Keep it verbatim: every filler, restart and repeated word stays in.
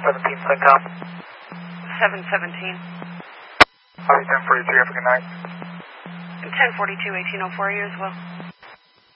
seventeen, CENTCOM. seven seventeen. Copy ten forty-three, have a good night. ten forty-two, eighteen oh four, you as well.